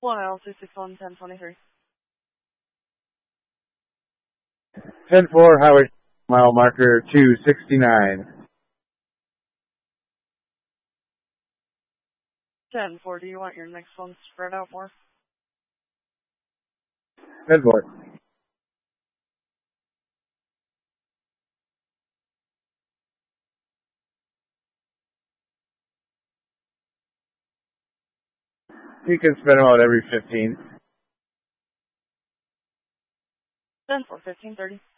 1L261 1023. 10-4, highway mile marker 269. 10-4, do you want your next one spread out more? 10-4. You can spread them out every 15. 10-4, 1530.